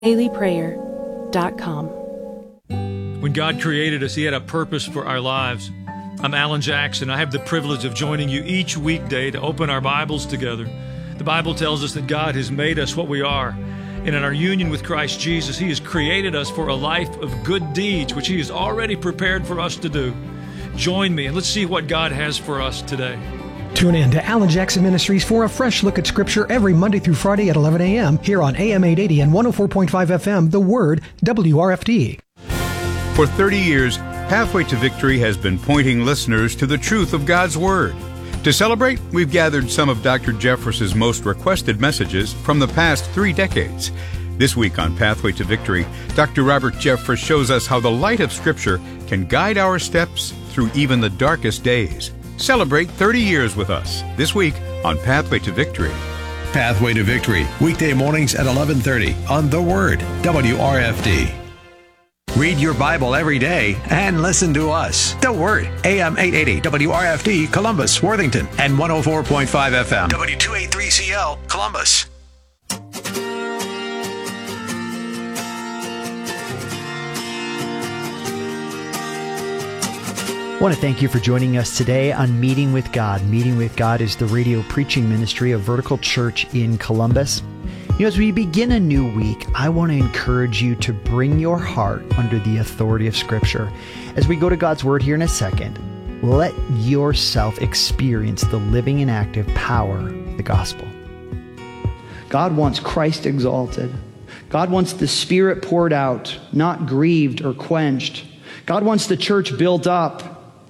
dailyprayer.com. When God created us, He had a purpose for our lives. I'm Alan Jackson. I have the privilege of joining you each weekday to open our Bibles together. The Bible tells us that God has made us what we are. And in our union with Christ Jesus, He has created us for a life of good deeds, which He has already prepared for us to do. Join me and let's see what God has for us today. Tune in to Alan Jackson Ministries for a fresh look at Scripture every Monday through Friday at 11 a.m. here on AM 880 and 104.5 FM, The Word, WRFD. For 30 years, Pathway to Victory has been pointing listeners to the truth of God's Word. To celebrate, we've gathered some of Dr. Jeffress's most requested messages from the past 3 decades. This week on Pathway to Victory, Dr. Robert Jeffress shows us how the light of Scripture can guide our steps through even the darkest days. Celebrate 30 years with us this week on Pathway to Victory. Pathway to Victory, weekday mornings at 11:30 on The Word, WRFD. Read your Bible every day and listen to us. The Word, AM 880 WRFD, Columbus, Worthington, and 104.5 FM, W283CL, Columbus. I want to thank you for joining us today on Meeting with God. Meeting with God is the radio preaching ministry of Vertical Church in Columbus. As we begin a new week, I want to encourage you to bring your heart under the authority of Scripture. As we go to God's Word here in a second, let yourself experience the living and active power of the gospel. God wants Christ exalted. God wants the Spirit poured out, not grieved or quenched. God wants the church built up.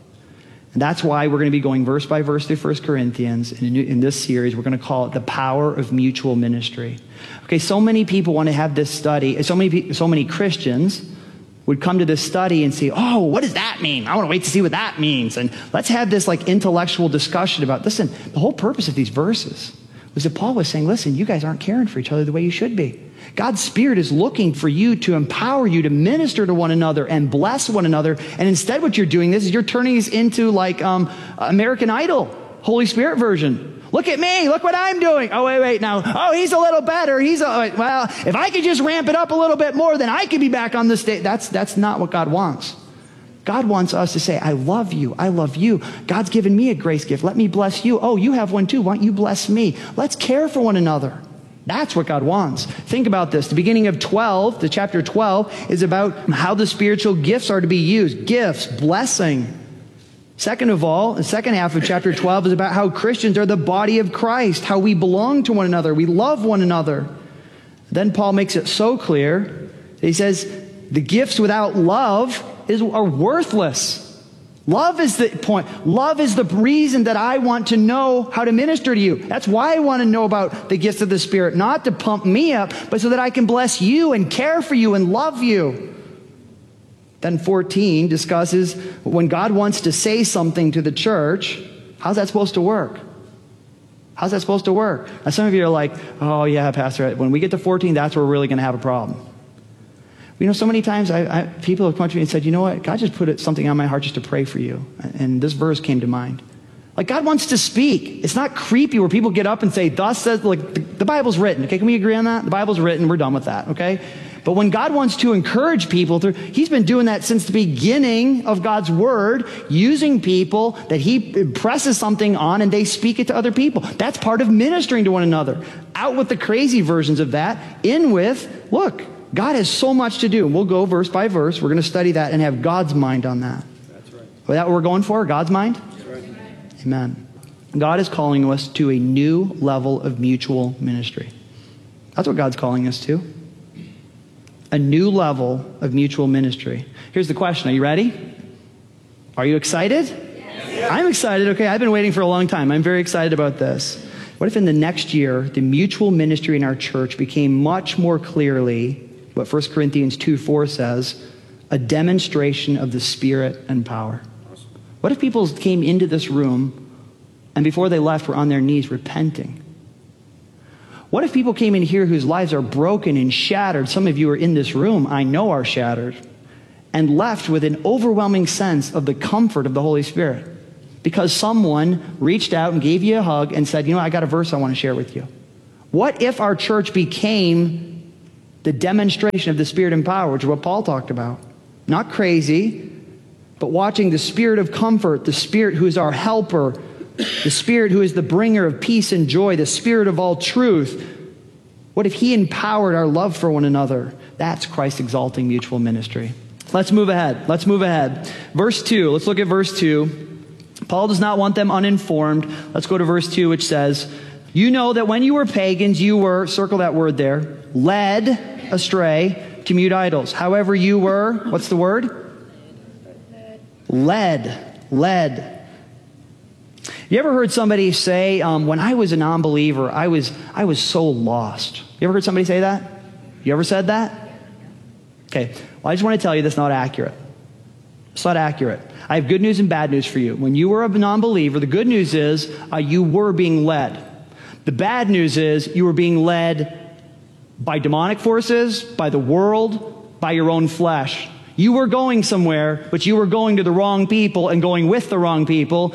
And that's why we're going to be going verse by verse through 1 Corinthians. And in this series, we're going to call it the power of mutual ministry. Okay, so many people want to have this study. So many Christians would come to this study and say, oh, what does that mean? I want to wait to see what that means. And let's have this intellectual discussion about, listen, the whole purpose of these verses was that Paul was saying, listen, you guys aren't caring for each other the way you should be. God's Spirit is looking for you to empower you to minister to one another and bless one another. And instead what you're doing is you're turning this into American Idol, Holy Spirit version. Look at me. Look what I'm doing. Oh, wait. Now, he's a little better. Well, if I could just ramp it up a little bit more, then I could be back on the stage. That's not what God wants. God wants us to say, I love you. I love you. God's given me a grace gift. Let me bless you. Oh, you have one too. Why don't you bless me? Let's care for one another. That's what God wants. Think about this. The beginning of the chapter 12, is about how the spiritual gifts are to be used. Gifts, blessing. Second of all, the second half of chapter 12 is about how Christians are the body of Christ, how we belong to one another, we love one another. Then Paul makes it so clear, he says, the gifts without love are worthless. Love is the point. Love is the reason that I want to know how to minister to you. That's why I want to know about the gifts of the Spirit, not to pump me up, but so that I can bless you and care for you and love you. Then 14 discusses when God wants to say something to the church, how's that supposed to work? How's that supposed to work? Now some of you are like, oh yeah, Pastor, when we get to 14, that's where we're really going to have a problem. So many times people have come to me and said, you know what? God just put something on my heart just to pray for you. And this verse came to mind. God wants to speak. It's not creepy where people get up and say, thus says, the Bible's written. Okay, can we agree on that? The Bible's written. We're done with that, okay? But when God wants to encourage people, He's been doing that since the beginning of God's Word, using people that He impresses something on and they speak it to other people. That's part of ministering to one another. Out with the crazy versions of that. In with, look, God has so much to do. We'll go verse by verse. We're going to study that and have God's mind on that. That's right. Is that what we're going for? God's mind? That's right. Amen. God is calling us to a new level of mutual ministry. That's what God's calling us to. A new level of mutual ministry. Here's the question. Are you ready? Are you excited? Yes. I'm excited. Okay, I've been waiting for a long time. I'm very excited about this. What if in the next year, the mutual ministry in our church became much more clearly what 1 Corinthians 2:4 says, a demonstration of the Spirit and power? What if people came into this room and before they left were on their knees repenting? What if people came in here whose lives are broken and shattered? Some of you are in this room, I know are shattered, and left with an overwhelming sense of the comfort of the Holy Spirit because someone reached out and gave you a hug and said, I got a verse I want to share with you. What if our church became The demonstration of the Spirit and power, which is what Paul talked about. Not crazy, but watching the Spirit of comfort, the Spirit who is our helper, the Spirit who is the bringer of peace and joy, the Spirit of all truth. What if he empowered our love for one another? That's Christ-exalting mutual ministry. Let's move ahead. Verse 2. Let's look at verse 2. Paul does not want them uninformed. Let's go to verse 2, which says, you know that when you were pagans, you were, circle that word there, led astray to mute idols. However, you were, what's the word? Led. You ever heard somebody say, when I was a non-believer, I was so lost? You ever heard somebody say that? You ever said that? Okay. Well, I just want to tell you that's not accurate. It's not accurate. I have good news and bad news for you. When you were a non-believer, the good news is you were being led. The bad news is you were being led by demonic forces, by the world, by your own flesh. You were going somewhere, but you were going to the wrong people and going with the wrong people.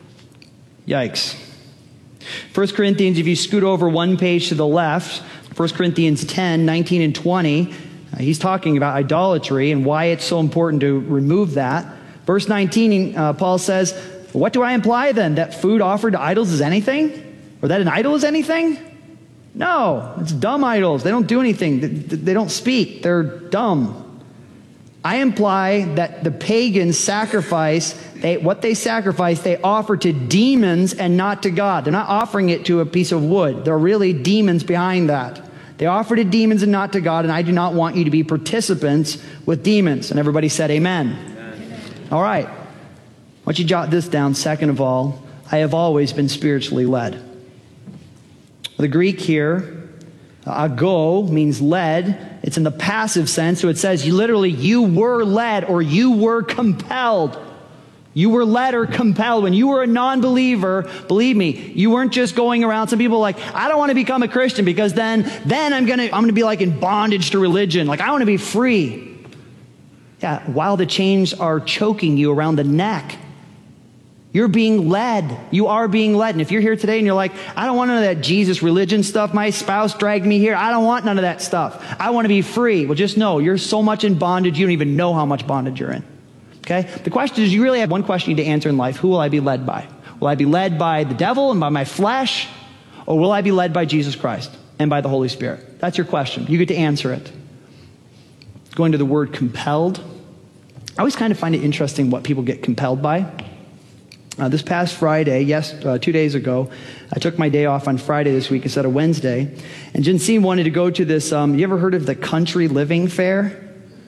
Yikes. 1 Corinthians, if you scoot over one page to the left, 1 Corinthians 10, 19 and 20, he's talking about idolatry and why it's so important to remove that. Verse 19, Paul says, what do I imply then? That food offered to idols is anything? Or that an idol is anything? No, it's dumb idols. They don't do anything. They don't speak. They're dumb. I imply that the pagans sacrifice, what they sacrifice, they offer to demons and not to God. They're not offering it to a piece of wood. There are really demons behind that. They offer to demons and not to God, and I do not want you to be participants with demons. And everybody said amen. Amen. All right. Why don't you jot this down? Second of all, I have always been spiritually led. The Greek here, ago, means led. It's in the passive sense, so it says you were led or you were compelled. You were led or compelled. When you were a non-believer, believe me, you weren't just going around. Some people are like, I don't want to become a Christian because then I'm gonna be like in bondage to religion. Like, I want to be free. Yeah, while the chains are choking you around the neck, you're being led. You are being led. And if you're here today and you're like, I don't want none of that Jesus religion stuff. My spouse dragged me here. I don't want none of that stuff. I want to be free. Well, just know you're so much in bondage, you don't even know how much bondage you're in. Okay? The question is, you really have one question you need to answer in life. Who will I be led by? Will I be led by the devil and by my flesh? Or will I be led by Jesus Christ and by the Holy Spirit? That's your question. You get to answer it. Going to the word compelled. I always kind of find it interesting what people get compelled by. This past Friday, 2 days ago, I took my day off on Friday this week instead of Wednesday. And Jensine wanted to go to this, you ever heard of the Country Living Fair?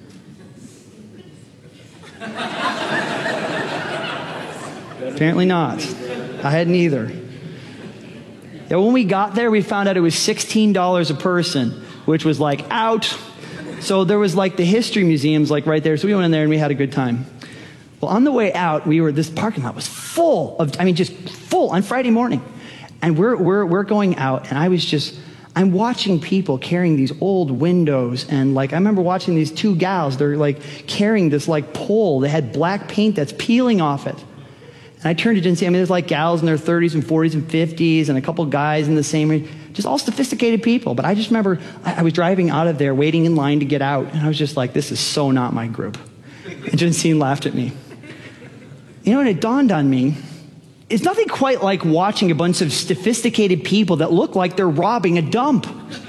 Apparently not. I hadn't either. Yeah, when we got there, we found out it was $16 a person, which was like, out. So there was like the history museums like right there. So we went in there and we had a good time. Well, on the way out, this parking lot was full of, just full on Friday morning. And we're going out, and I'm watching people carrying these old windows. And like, I remember watching these two gals, they're like carrying this like pole. They had black paint that's peeling off it. And I turned to Jen and said, there's like gals in their 30s and 40s and 50s and a couple guys in the same range, just all sophisticated people. But I just remember I was driving out of there, waiting in line to get out. And I was just like, this is so not my group. And Jensine laughed at me. You know, and it dawned on me, it's nothing quite like watching a bunch of sophisticated people that look like they're robbing a dump.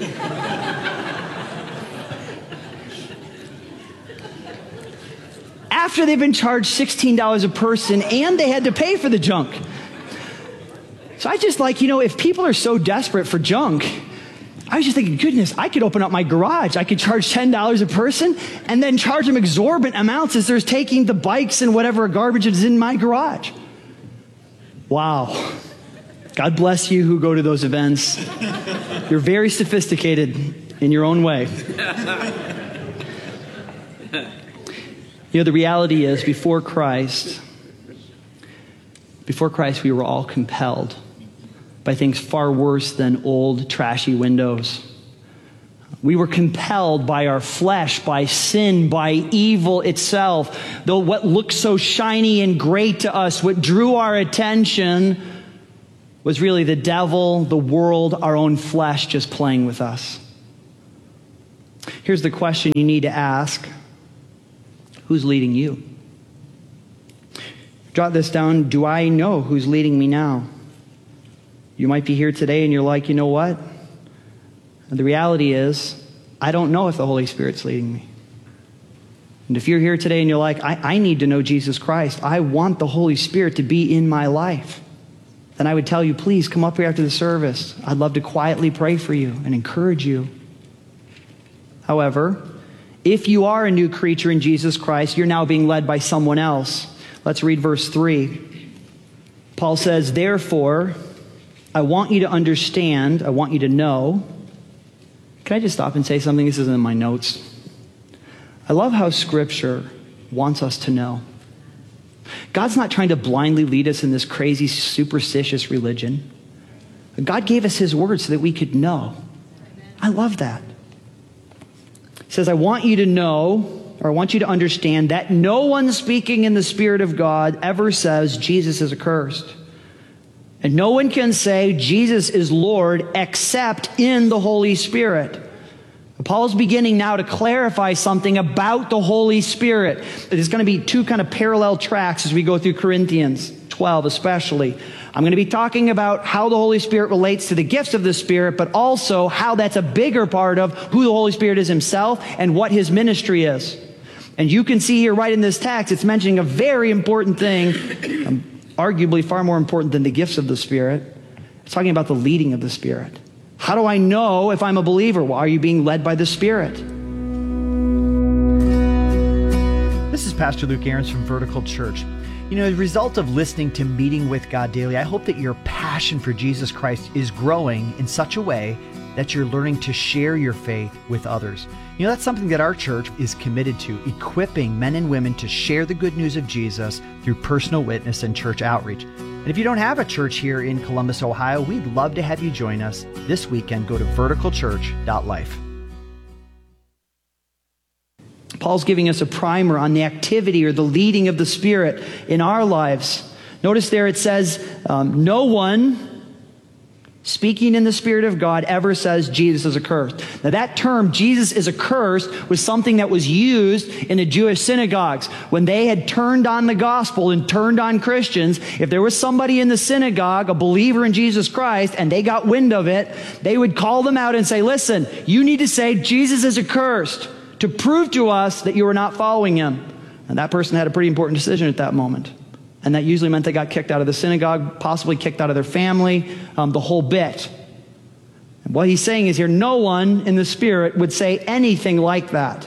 After they've been charged $16 a person and they had to pay for the junk. So I just like, if people are so desperate for junk, I was just thinking, goodness, I could open up my garage. I could charge $10 a person and then charge them exorbitant amounts as they're taking the bikes and whatever garbage is in my garage. Wow. God bless you who go to those events. You're very sophisticated in your own way. The reality is before Christ, we were all compelled by things far worse than old, trashy windows. We were compelled by our flesh, by sin, by evil itself. Though what looked so shiny and great to us, what drew our attention, was really the devil, the world, our own flesh just playing with us. Here's the question you need to ask. Who's leading you? Jot this down. Do I know who's leading me now? You might be here today and you're like, you know what? The reality is, I don't know if the Holy Spirit's leading me. And if you're here today and you're like, I need to know Jesus Christ, I want the Holy Spirit to be in my life, then I would tell you, please come up here after the service. I'd love to quietly pray for you and encourage you. However, if you are a new creature in Jesus Christ, you're now being led by someone else. Let's read verse 3. Paul says, therefore, I want you to understand, I want you to know. Can I just stop and say something? This isn't in my notes. I love how Scripture wants us to know. God's not trying to blindly lead us in this crazy, superstitious religion. God gave us His Word so that we could know. I love that. He says, I want you to know, or I want you to understand that no one speaking in the Spirit of God ever says Jesus is accursed. And no one can say Jesus is Lord except in the Holy Spirit. Paul's beginning now to clarify something about the Holy Spirit. There's going to be two kind of parallel tracks as we go through Corinthians 12 especially. I'm going to be talking about how the Holy Spirit relates to the gifts of the Spirit, but also how that's a bigger part of who the Holy Spirit is Himself and what His ministry is. And you can see here right in this text, it's mentioning a very important thing, arguably far more important than the gifts of the Spirit. It's talking about the leading of the Spirit. How do I know if I'm a believer? Well, are you being led by the Spirit? This is Pastor Luke Ahrens from Vertical Church. You know, as a result of listening to Meeting with God Daily, I hope that your passion for Jesus Christ is growing in such a way that you're learning to share your faith with others. You know, that's something that our church is committed to, equipping men and women to share the good news of Jesus through personal witness and church outreach. And if you don't have a church here in Columbus, Ohio, we'd love to have you join us this weekend. Go to verticalchurch.life. Paul's giving us a primer on the activity or the leading of the Spirit in our lives. Notice there it says, no one speaking in the Spirit of God ever says Jesus is accursed. Now that term, Jesus is accursed, was something that was used in the Jewish synagogues. When they had turned on the gospel and turned on Christians, if there was somebody in the synagogue, a believer in Jesus Christ, and they got wind of it, they would call them out and say, listen, you need to say Jesus is accursed to prove to us that you are not following Him. And that person had a pretty important decision at that moment. And that usually meant they got kicked out of the synagogue, possibly kicked out of their family, the whole bit. And what he's saying is here, no one in the Spirit would say anything like that.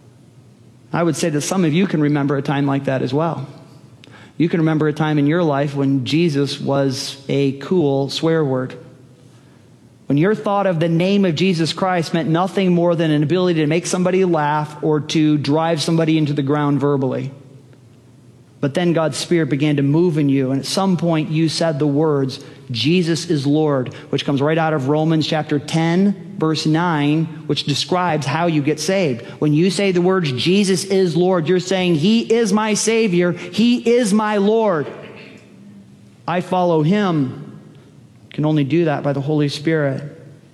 I would say that some of you can remember a time like that as well. You can remember a time in your life when Jesus was a cool swear word. When your thought of the name of Jesus Christ meant nothing more than an ability to make somebody laugh or to drive somebody into the ground verbally. But then God's Spirit began to move in you, and at some point you said the words, Jesus is Lord, which comes right out of Romans chapter 10, verse 9, which describes how you get saved. When you say the words, Jesus is Lord, you're saying, He is my Savior, He is my Lord. I follow Him. Can only do that by the Holy Spirit.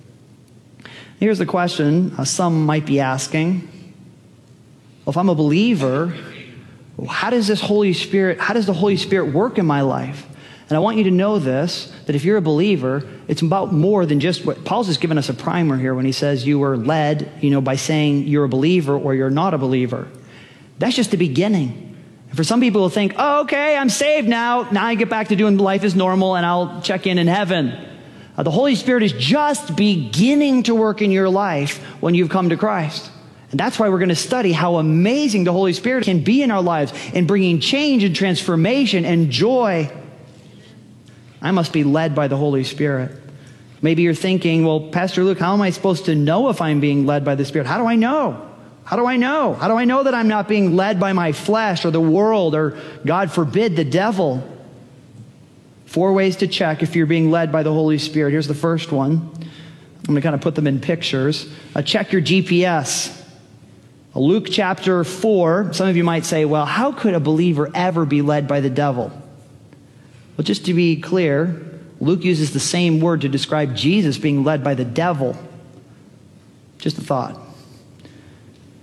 Here's the question some might be asking. Well, if I'm a believer, how does the Holy Spirit work in my life? And I want you to know this, that if you're a believer, it's about more than just what Paul's just given us a primer here when he says you were led, by saying you're a believer or you're not a believer. That's just the beginning. And for some people who think, oh, okay, I'm saved now. Now I get back to doing life as normal and I'll check in heaven. The Holy Spirit is just beginning to work in your life when you've come to Christ. And that's why we're going to study how amazing the Holy Spirit can be in our lives in bringing change and transformation and joy. I must be led by the Holy Spirit. Maybe you're thinking, well, Pastor Luke, how am I supposed to know if I'm being led by the Spirit? How do I know? How do I know? How do I know that I'm not being led by my flesh or the world or, God forbid, the devil? 4 ways to check if you're being led by the Holy Spirit. Here's the first one. I'm going to kind of put them in pictures. Check your GPS. Luke chapter 4, some of you might say, well, how could a believer ever be led by the devil? Well, just to be clear, Luke uses the same word to describe Jesus being led by the devil. Just a thought.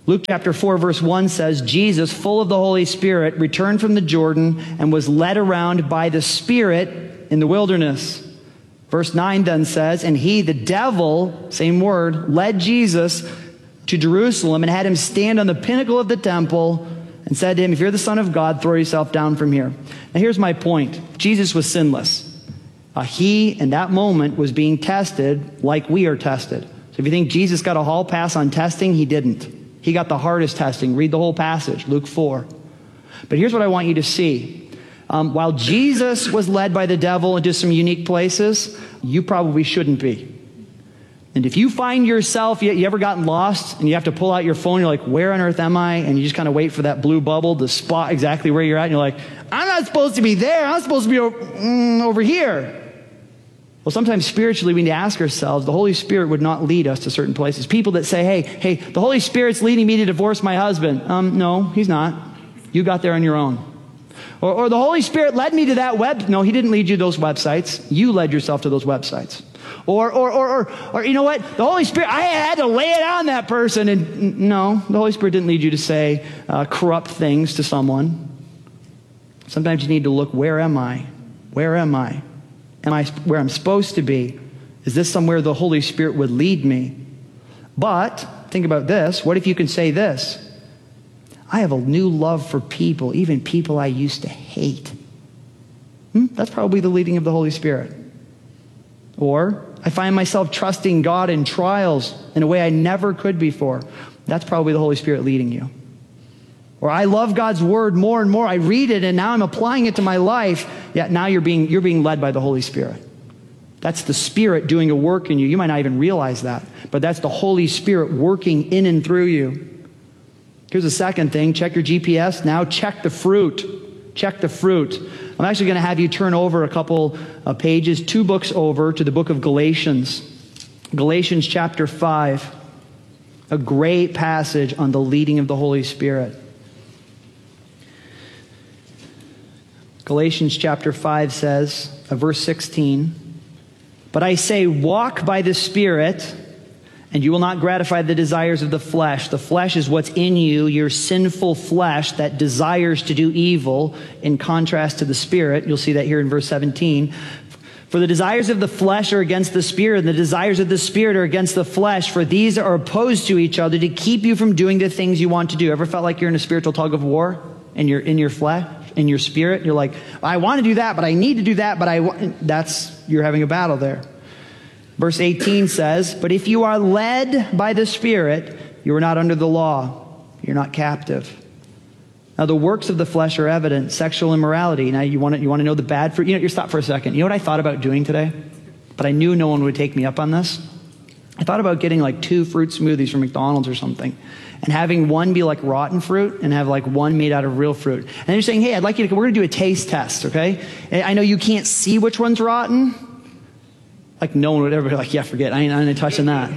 Luke chapter 4, verse 1 says, Jesus, full of the Holy Spirit, returned from the Jordan and was led around by the Spirit in the wilderness. Verse 9 then says, and he, the devil, same word, led Jesus to Jerusalem and had him stand on the pinnacle of the temple and said to him, if you're the Son of God, throw yourself down from here. Now here's my point. Jesus was sinless. He, in that moment, was being tested like we are tested. So if you think Jesus got a hall pass on testing, he didn't. He got the hardest testing. Read the whole passage, Luke 4. But here's what I want you to see. While Jesus was led by the devil into some unique places, you probably shouldn't be. And if you find yourself, you ever gotten lost and you have to pull out your phone, you're like, where on earth am I? And you just kind of wait for that blue bubble to spot exactly where you're at. And you're like, I'm not supposed to be there. I'm supposed to be over here. Well, sometimes spiritually we need to ask ourselves, the Holy Spirit would not lead us to certain places. People that say, hey, the Holy Spirit's leading me to divorce my husband. No, he's not. You got there on your own. Or the Holy Spirit led me to that web. No, he didn't lead you to those websites. You led yourself to those websites. Or you know what? The Holy Spirit, I had to lay it on that person. And no, the Holy Spirit didn't lead you to say corrupt things to someone. Sometimes you need to look, where am I? Where am I? Am I where I'm supposed to be? Is this somewhere the Holy Spirit would lead me? But think about this. What if you can say this? I have a new love for people, even people I used to hate. That's probably the leading of the Holy Spirit. Or I find myself trusting God in trials in a way I never could before. That's probably the Holy Spirit leading you. Or I love God's word more and more. I read it and now I'm applying it to my life. Yeah, now you're being led by the Holy Spirit. That's the Spirit doing a work in you. You might not even realize that, but that's the Holy Spirit working in and through you. Here's the second thing. Check your GPS. Now check the fruit. Check the fruit. I'm actually going to have you turn over a couple of pages, 2 books over to the book of Galatians. Galatians chapter 5. A great passage on the leading of the Holy Spirit. Galatians chapter 5 says, verse 16, but I say, walk by the Spirit, and you will not gratify the desires of the flesh. The flesh is what's in you, your sinful flesh that desires to do evil, in contrast to the Spirit. You'll see that here in verse 17. For the desires of the flesh are against the Spirit, and the desires of the Spirit are against the flesh, for these are opposed to each other to keep you from doing the things you want to do. Ever felt like you're in a spiritual tug of war and you're in your flesh? In your spirit, you're like, I want to do that, but I need to do that, but you're having a battle there. Verse 18 says, but if you are led by the Spirit, you are not under the law. You're not captive. Now the works of the flesh are evident. Sexual immorality. Now you want to know the bad fruit? You stop for a second. You know what I thought about doing today? But I knew no one would take me up on this. I thought about getting like 2 fruit smoothies from McDonald's or something, and having one be like rotten fruit and have like one made out of real fruit. And you're saying, hey, we're going to do a taste test, okay? And I know you can't see which one's rotten. Like no one would ever be like, yeah, forget, I ain't touching that.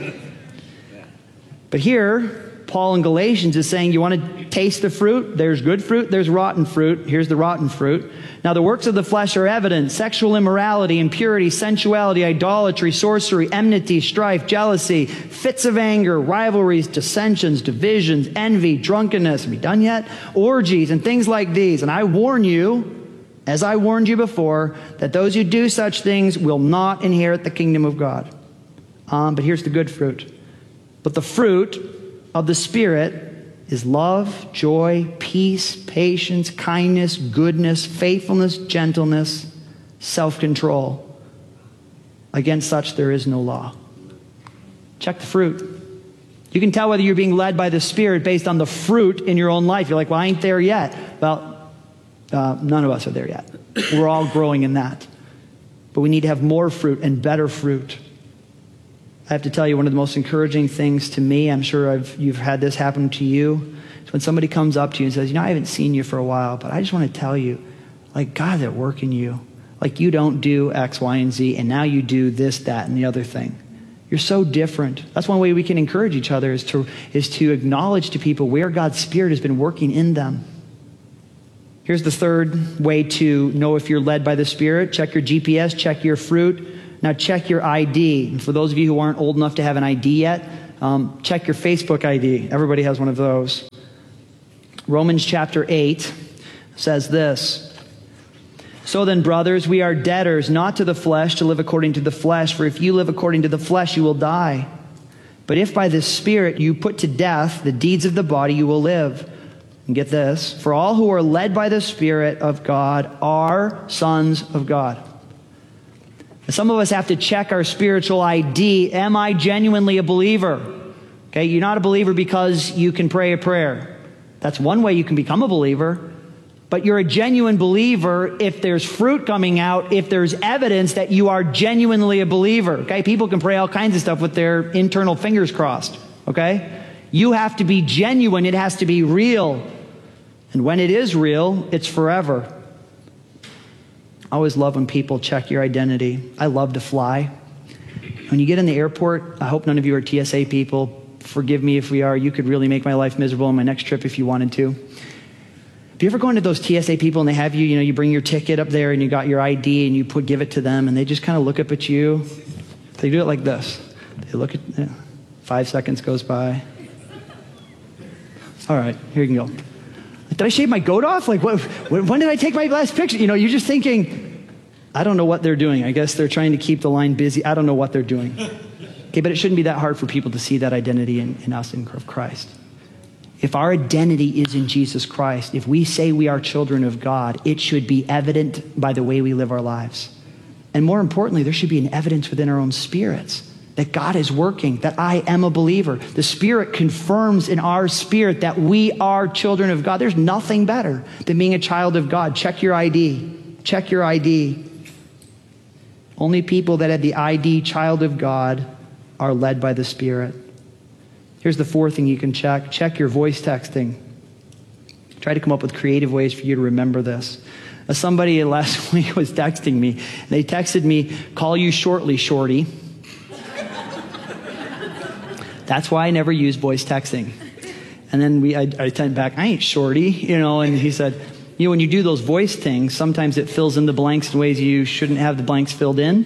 But here, Paul in Galatians is saying, you want to taste the fruit? There's good fruit, there's rotten fruit. Here's the rotten fruit. Now the works of the flesh are evident: sexual immorality, impurity, sensuality, idolatry, sorcery, enmity, strife, jealousy, fits of anger, rivalries, dissensions, divisions, envy, drunkenness. Are we done yet? Orgies and things like these. And I warn you, as I warned you before, that those who do such things will not inherit the kingdom of God. But here's the good fruit. But the fruit of the Spirit is love, joy, peace, patience, kindness, goodness, faithfulness, gentleness, self-control. Against such there is no law. Check the fruit. You can tell whether you're being led by the Spirit based on the fruit in your own life. You're like, well, I ain't there yet. Well, none of us are there yet. We're all growing in that. But we need to have more fruit and better fruit. I have to tell you, one of the most encouraging things to me, I'm sure you've had this happen to you, is when somebody comes up to you and says, I haven't seen you for a while, but I just want to tell you, like, God's at work in you. Like, you don't do X, Y, and Z, and now you do this, that, and the other thing. You're so different. That's one way we can encourage each other, is to acknowledge to people where God's Spirit has been working in them. Here's the third way to know if you're led by the Spirit. Check your GPS, check your fruit. Now check your ID. And for those of you who aren't old enough to have an ID yet, check your Facebook ID. Everybody has one of those. Romans chapter 8 says this. So then, brothers, we are debtors, not to the flesh, to live according to the flesh. For if you live according to the flesh, you will die. But if by the Spirit you put to death the deeds of the body, you will live. And get this, for all who are led by the Spirit of God are sons of God. Some of us have to check our spiritual ID. Am I genuinely a believer? Okay, you're not a believer because you can pray a prayer. That's one way you can become a believer. But you're a genuine believer if there's fruit coming out, if there's evidence that you are genuinely a believer. Okay, people can pray all kinds of stuff with their internal fingers crossed. Okay, you have to be genuine. It has to be real. And when it is real, it's forever. I always love when people check your identity. I love to fly. When you get in the airport, I hope none of you are TSA people. Forgive me if we are. You could really make my life miserable on my next trip if you wanted to. Have you ever gone to those TSA people and they have you bring your ticket up there and you got your ID and you give it to them and they just kind of look up at you. They do it like this. They look at, 5 seconds goes by. All right, here you can go. Did I shave my goat off? Like, when did I take my last picture? You're just thinking, I don't know what they're doing. I guess they're trying to keep the line busy. I don't know what they're doing. Okay, but it shouldn't be that hard for people to see that identity in us in Christ. If our identity is in Jesus Christ, if we say we are children of God, it should be evident by the way we live our lives. And more importantly, there should be an evidence within our own spirits that God is working, that I am a believer. The Spirit confirms in our spirit that we are children of God. There's nothing better than being a child of God. Check your ID. Check your ID. Only people that have the ID child of God are led by the Spirit. Here's the fourth thing you can check. Check your voice texting. Try to come up with creative ways for you to remember this. Somebody last week was texting me. They texted me, "Call you shortly, shorty." That's why I never use voice texting. And then I sent back, "I ain't shorty," and he said, when you do those voice things, sometimes it fills in the blanks in ways you shouldn't have the blanks filled in.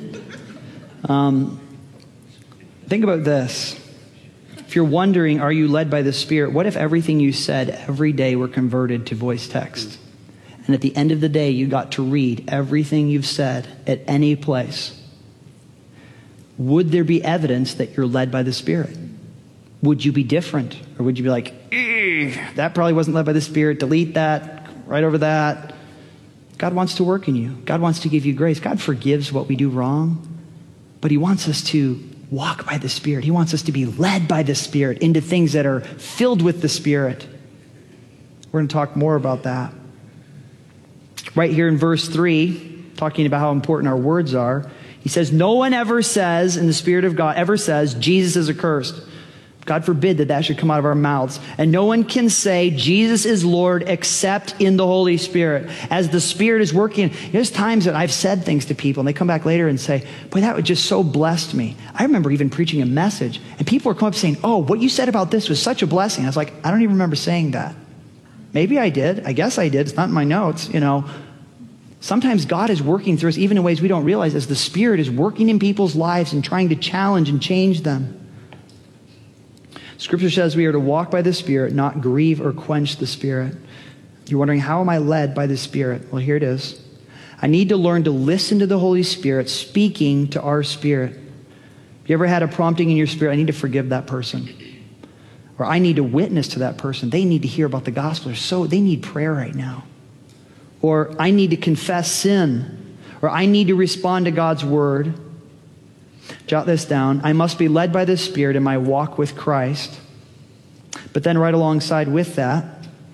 Think about this. If you're wondering, are you led by the Spirit? What if everything you said every day were converted to voice text? And at the end of the day, you got to read everything you've said at any place. Would there be evidence that you're led by the Spirit? Would you be different? Or would you be like, that probably wasn't led by the Spirit, delete that, right over that? God wants to work in you. God wants to give you grace. God forgives what we do wrong, but He wants us to walk by the Spirit. He wants us to be led by the Spirit into things that are filled with the Spirit. We're going to talk more about that. Right here in verse 3, talking about how important our words are, he says, no one ever says, in the Spirit of God, ever says, Jesus is accursed. God forbid that should come out of our mouths. And no one can say Jesus is Lord except in the Holy Spirit. As the Spirit is working, there's times that I've said things to people and they come back later and say, boy, that just so blessed me. I remember even preaching a message and people were coming up saying, oh, what you said about this was such a blessing. I was like, I don't even remember saying that. Maybe I did. I guess I did. It's not in my notes, Sometimes God is working through us even in ways we don't realize as the Spirit is working in people's lives and trying to challenge and change them. Scripture says we are to walk by the Spirit, not grieve or quench the Spirit. You're wondering, how am I led by the Spirit? Well, here it is. I need to learn to listen to the Holy Spirit speaking to our spirit. You ever had a prompting in your spirit, I need to forgive that person? Or I need to witness to that person. They need to hear about the gospel. They need prayer right now. Or I need to confess sin. Or I need to respond to God's word. Jot this down. I must be led by the Spirit in my walk with Christ. But then right alongside with that,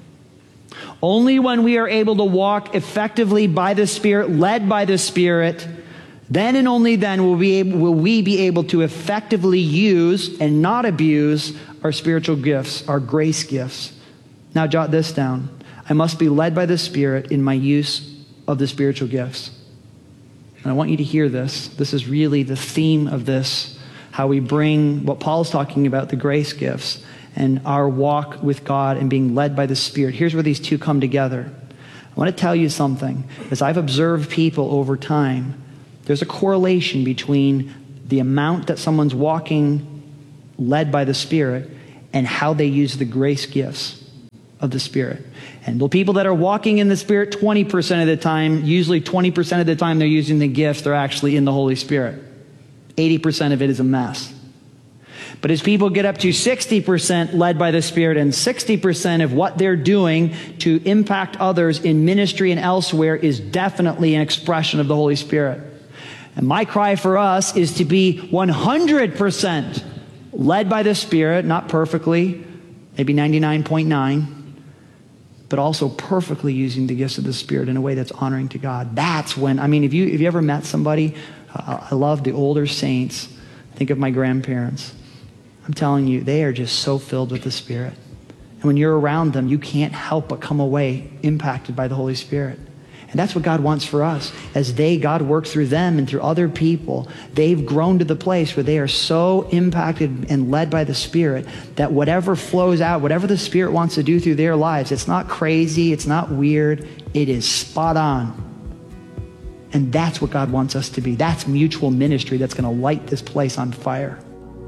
only when we are able to walk effectively by the Spirit, led by the Spirit, then and only then will we be able to effectively use and not abuse our spiritual gifts, our grace gifts. Now jot this down. I must be led by the Spirit in my use of the spiritual gifts. And I want you to hear this. This is really the theme of this, how we bring what Paul's talking about, the grace gifts, and our walk with God and being led by the Spirit. Here's where these two come together. I want to tell you something. As I've observed people over time, there's a correlation between the amount that someone's walking led by the Spirit, and how they use the grace gifts of the Spirit. And the people that are walking in the Spirit 20% of the time, usually 20% of the time they're using the gifts, they're actually in the Holy Spirit. 80% of it is a mess. But as people get up to 60% led by the Spirit, and 60% of what they're doing to impact others in ministry and elsewhere is definitely an expression of the Holy Spirit. And my cry for us is to be 100% led by the Spirit, not perfectly, maybe 99.9, but also perfectly using the gifts of the Spirit in a way that's honoring to God. That's when, if you ever met somebody, I love the older saints. Think of my grandparents. I'm telling you, they are just so filled with the Spirit. And when you're around them, you can't help but come away impacted by the Holy Spirit. And that's what God wants for us. As God works through them and through other people, they've grown to the place where they are so impacted and led by the Spirit that whatever flows out, whatever the Spirit wants to do through their lives, it's not crazy, it's not weird, it is spot on. And that's what God wants us to be. That's mutual ministry that's going to light this place on fire.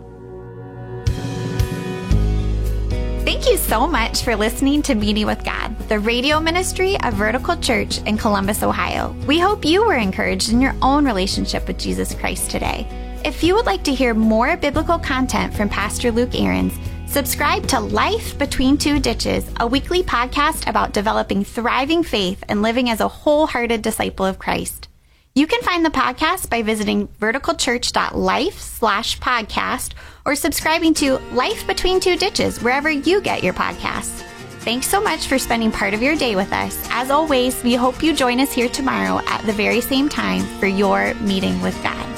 Thank you so much for listening to Meeting with God, the radio ministry of Vertical Church in Columbus, Ohio. We hope you were encouraged in your own relationship with Jesus Christ today. If you would like to hear more biblical content from Pastor Luke Ahrens, subscribe to Life Between Two Ditches, a weekly podcast about developing thriving faith and living as a wholehearted disciple of Christ. You can find the podcast by visiting verticalchurch.life/podcast or subscribing to Life Between Two Ditches wherever you get your podcasts. Thanks so much for spending part of your day with us. As always, we hope you join us here tomorrow at the very same time for your meeting with God.